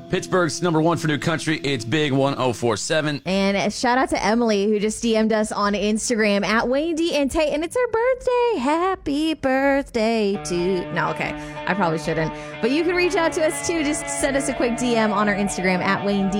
Pittsburgh's number one for new country. It's Big 1047. And shout out to Emily, who just DM'd us on Instagram at Wayne D and Tate, and it's her birthday. Happy birthday to... No, okay. I probably shouldn't. But you can reach out to us, too. Just send us a quick DM on our Instagram at Wayne D.